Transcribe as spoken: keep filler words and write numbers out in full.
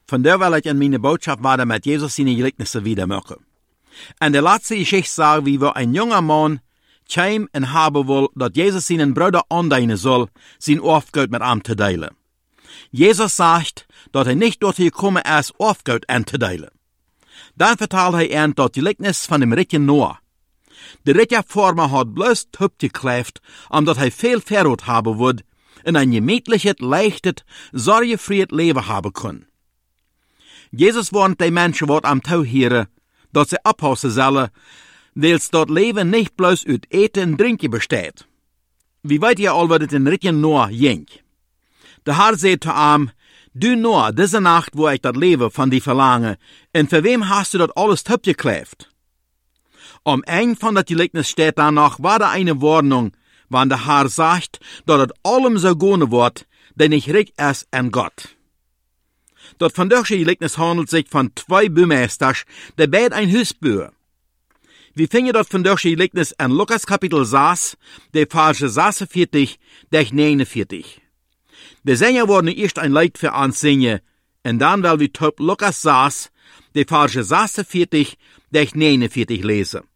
Vandaar wil ich an meine Botschaft weiter mit Jesus seine Gleichnisse wiedermachen. En de laatste Geschichte sagt, wie wir ein junger Mann käm en haben will, dat Jesus seinen Bruder aandienen soll, zijn Aufgut mit ihm te delen. Jesus sagt, dat hij niet dort gekommen is Aufgut aan te delen. Dan vertelt hij aan dat Gleichnis van dem rijke Noah. De rijke vormer had bloos opgekleefd, omdat hij veel verrood hebben would en een gemütliches, leichtes, zorgefried leven hebben kon. Jesus warnt die mensen wat am touw hieren, dat ze oppassen zullen, wils dat leven niet bloos uit eten en drinken bestaat. Wie weet je al wat het in rijke Noah ging? De Heer zei te hem, du Noah, deze nacht wo ik dat leven van die verlangen, en voor wem hast du dat alles opgekleefd? Om een van dat gelijkenis staat daar nog waar de eine warning, waar de Heer zegt dat het allem zo gaan wordt, die niet rijk is aan God. Dat van deze gelijkenis handelt zich van twee buurmeesters, die beide een huis bouwen. We vinden dat van deze gelijkenis in Lukas kapitel zes, de verse zesenveertig tot negenenveertig. De zingen worden eerst een lied voor ons zingen, en dan wil we top Lukas zes, de verse zesenveertig tot negenenveertig lezen.